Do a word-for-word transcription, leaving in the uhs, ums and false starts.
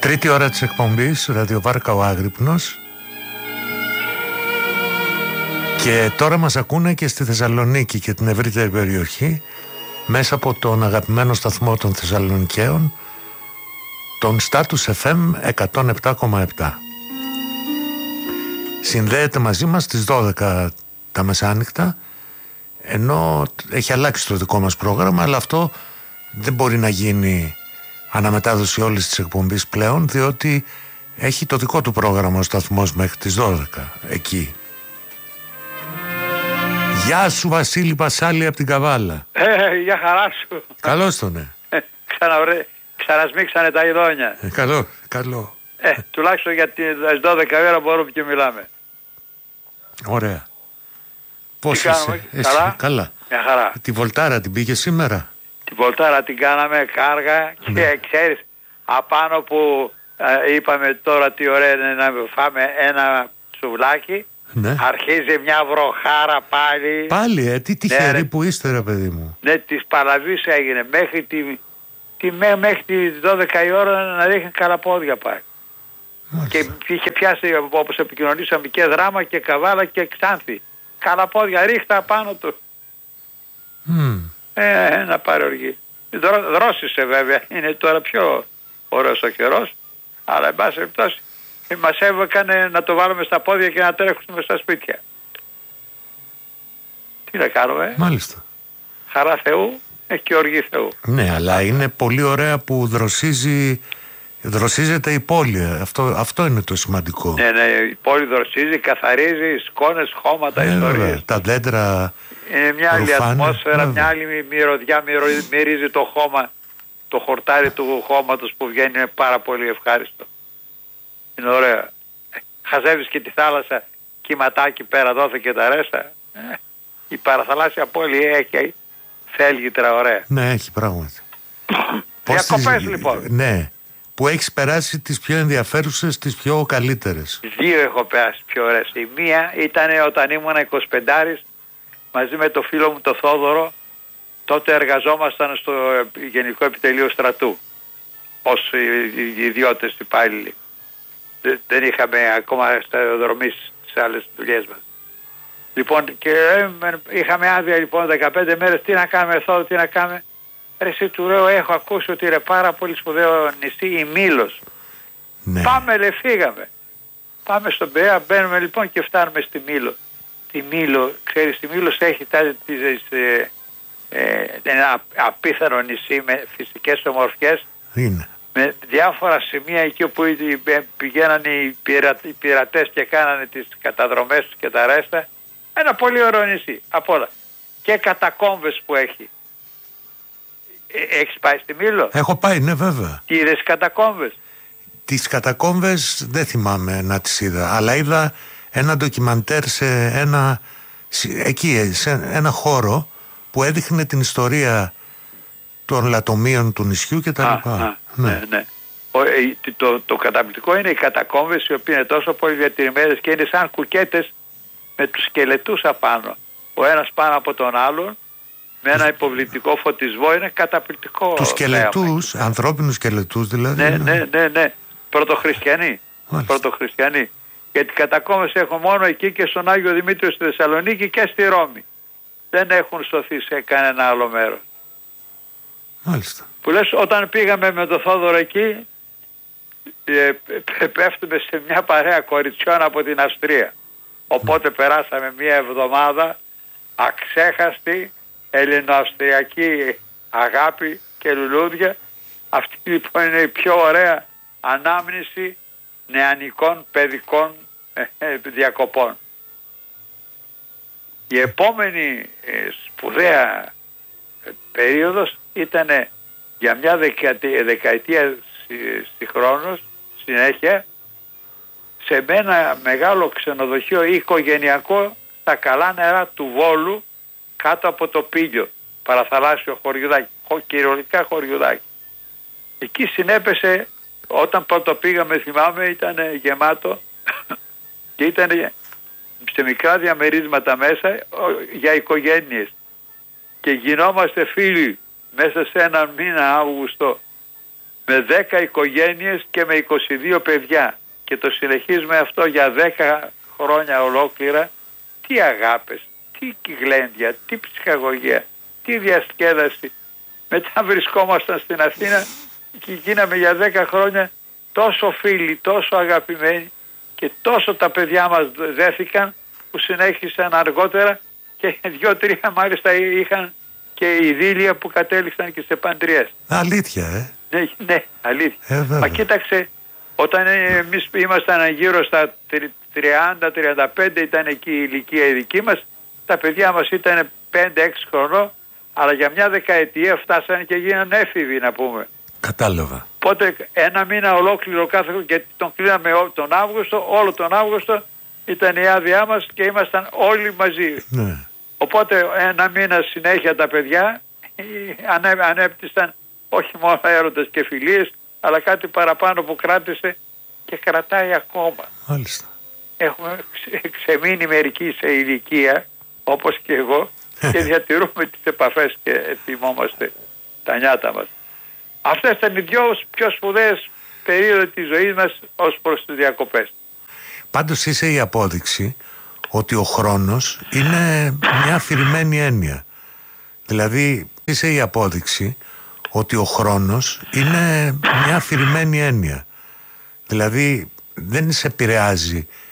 Τρίτη ώρα της εκπομπής, ραδιοβάρκα ο Άγρυπνος. Και τώρα μας ακούνε και στη Θεσσαλονίκη και την ευρύτερη περιοχή μέσα από τον αγαπημένο σταθμό των Θεσσαλονικαίων, τον Status εφ εμ εκατόν επτά κόμμα επτά. Συνδέεται μαζί μας στις δώδεκα τα μεσάνυχτα, ενώ έχει αλλάξει το δικό μας πρόγραμμα, αλλά αυτό δεν μπορεί να γίνει αναμετάδοση όλης της εκπομπής πλέον, διότι έχει το δικό του πρόγραμμα ο σταθμός μέχρι τις δώδεκα εκεί. Γεια σου Βασίλη Πασάλη από την Καβάλα. Ε, για χαρά σου. Καλώς τον, ναι. Ξαναβρε... Ξανασμίξανε τα ειδόνια. Ε, καλό, καλό. Ε, τουλάχιστον για τις δώδεκα ώρα μπορούμε και μιλάμε. Ωραία. Πώς Τι είσαι, κάνουμε, εσύ, καλά. καλά. Μια χαρά. Τη Βολτάρα την πήγε σήμερα? Τη Βολτάρα την κάναμε κάργα και Ναι. ξέρεις, απάνω που ε, είπαμε τώρα τι ωραία είναι να φάμε ένα σουβλάκι, Ναι. αρχίζει μια βροχάρα πάλι. Πάλι, ε, τι τυχεροί Ναι, ρε. που είστε ρε παιδί μου. Ναι, της Παλαβής έγινε μέχρι τη, τη, μέ- μέχρι τις δώδεκα η ώρα να ρίχνει καλαπόδια πάλι. Μάλιστα. Και είχε πιάσει, όπως επικοινωνήσαμε, και Δράμα και Καβάλα και Ξάνθη. Καλαπόδια ρίχτα πάνω του. Μμ. Ε, να πάρει οργή. Δρό, δρόσισε βέβαια, είναι τώρα πιο ωραίος ο καιρός, αλλά εν πάση περιπτώσει μας έβγανε να το βάλουμε στα πόδια και να τρέχουμε στα σπίτια. Τι να κάνουμε, Μάλιστα. χαρά Θεού έχει και οργή Θεού. Ναι, αλλά είναι πολύ ωραία που δροσίζει, δροσίζεται η πόλη. Αυτό, αυτό είναι το σημαντικό. Ναι, ναι, η πόλη δροσίζει, καθαρίζει, σκόνες, χώματα, Ε, ιστορίες. βέβαια, τα δέντρα Είναι μια άλλη ρουφάνε, ατμόσφαιρα, βέβαια. μια άλλη μυρωδιά, μυρο- μυρίζει το χώμα, το χορτάρι του χώματος που βγαίνει, είναι πάρα πολύ ευχάριστο. Είναι ωραία. Χαζεύεις και τη θάλασσα, κυματάκι πέρα δόθε και τα ρέστα. Ε, η παραθαλάσσια πόλη έχει θέλγητρα ωραία. ναι, έχει πράγματι. Πώς Διακοπές τις- λοιπόν. Ναι, που έχεις περάσει τις πιο ενδιαφέρουσες, τις πιο καλύτερες. Δύο έχω περάσει πιο ωραίες. Η μία ήταν όταν ήμουν εικοσιπεντάρης μαζί με το φίλο μου το Θόδωρο. Τότε εργαζόμασταν στο Γενικό Επιτελείο Στρατού ως οι- οι ιδιώτες υπάλληλοι. Δεν- Δεν είχαμε ακόμα σταδιοδρομήσει τις άλλες δουλειές μας. Λοιπόν, και ε, είχαμε άδεια λοιπόν δεκαπέντε μέρες. Τι να κάνουμε Θόδωρο, τι να κάνουμε. Ρε εσύ του λέω, έχω ακούσει ότι είναι πάρα πολύ σπουδαίο νησί η Μήλος. Ναι. Πάμε λε, φύγαμε. Πάμε στον Πειραιά, μπαίνουμε λοιπόν και φτάνουμε στη Μήλο. Τη Μήλο, ξέρεις, τη Μήλος έχει τα, τις, ε, ε, ένα απίθανο νησί με φυσικές ομορφιές, Είναι. με διάφορα σημεία εκεί όπου πηγαίνανε οι, πειρα, οι πειρατές και κάνανε τις καταδρομές τους και τα ρέστα. Ένα πολύ ωραίο νησί, απ' όλα. Και κατακόμβες που έχει. Ε, έχεις πάει στη Μήλο? Έχω πάει, ναι βέβαια. Τι είδες κατακόμβες? Τις κατακόμβες δεν θυμάμαι να τις είδα, αλλά είδα ένα ντοκιμαντέρ σε ένα, εκεί, σε ένα χώρο που έδειχνε την ιστορία των λατομείων του νησιού και τα Α, λοιπά. α, ναι, ναι. Ο, ε, το, το, το καταπληκτικό είναι οι κατακόμβες, οι οποίες είναι τόσο πολύ διατηρημένες και είναι σαν κουκέτες με τους σκελετούς απάνω. Ο ένας πάνω από τον άλλον με ένα υποβλητικό φωτισμό. Είναι καταπληκτικό. Τους σκελετούς, θέαμα. ανθρώπινους σκελετούς δηλαδή. Ναι, είναι- ναι, ναι, ναι. Πρωτοχριστιανοί. Μάλιστα. Πρωτοχριστιανοί. Γιατί κατακόμβες έχω μόνο εκεί και στον Άγιο Δημήτριο στη Θεσσαλονίκη και στη Ρώμη. Δεν έχουν σωθεί σε κανένα άλλο μέρος. Μάλιστα. Που λες, όταν πήγαμε με τον Θόδωρο εκεί, ε, πέφτουμε σε μια παρέα κοριτσιών από την Αυστρία. Οπότε περάσαμε μια εβδομάδα αξέχαστη ελληνοαυστριακή αγάπη και λουλούδια. Αυτή λοιπόν είναι η πιο ωραία ανάμνηση νεανικών παιδικών ε, ε, διακοπών. Η επόμενη ε, σπουδαία ε, περίοδος ήταν για μια δεκαετία, δεκαετία συγχρόνως συνέχεια σε ένα μεγάλο ξενοδοχείο οικογενειακό στα καλά νερά του Βόλου κάτω από το Πήλιο, παραθαλάσσιο χωριουδάκι, κυριολεκτικά χωριουδάκι. Εκεί συνέπεσε, όταν πρώτο πήγαμε θυμάμαι ήταν γεμάτο και ήταν σε μικρά διαμερίσματα μέσα για οικογένειες και γινόμαστε φίλοι μέσα σε έναν μήνα Αύγουστο. με δέκα οικογένειες και με είκοσι δύο παιδιά, και το συνεχίζουμε αυτό για δέκα χρόνια ολόκληρα. Τι αγάπες, τι γλέντια, τι ψυχαγωγία, τι διασκέδαση. Μετά βρισκόμασταν στην Αθήνα και γίναμε για δέκα χρόνια τόσο φίλοι, τόσο αγαπημένοι, και τόσο τα παιδιά μας δέθηκαν που συνέχισαν αργότερα, και δύο-τρία μάλιστα είχαν και ειδήλια που κατέληξαν και σε παντριές. Αλήθεια, ε. Ναι, ναι, αλήθεια. Ε, Μα κοίταξε, όταν εμείς ήμασταν γύρω στα τριάντα τριάντα πέντε, ήταν εκεί η ηλικία η δική μας, τα παιδιά μας ήταν πέντε έξι χρονών, αλλά για μια δεκαετία φτάσανε και γίνανε έφηβοι, να πούμε. Κατάλαβα. Οπότε ένα μήνα ολόκληρο κάθε, γιατί τον κλείναμε τον Αύγουστο, όλο τον Αύγουστο ήταν η άδειά μας και ήμασταν όλοι μαζί. Ναι. Οπότε ένα μήνα συνέχεια τα παιδιά ανέ, ανέπτυσαν όχι μόνο έρωτες και φιλίες, αλλά κάτι παραπάνω που κράτησε και κρατάει ακόμα. Μάλιστα. Έχουμε ξεμείνει μερικοί σε ηλικία, όπως και εγώ, και διατηρούμε τις επαφές και θυμόμαστε τα νιάτα μας. Αυτές ήταν οι δυο πιο σπουδαίες περίοδοι της ζωής μας ως προς τις διακοπές. Πάντως είσαι η απόδειξη ότι ο χρόνος είναι μια αφηρημένη έννοια. Δηλαδή είσαι η απόδειξη ότι ο χρόνος είναι μια αφηρημένη έννοια. Δηλαδή δεν σε επηρεάζει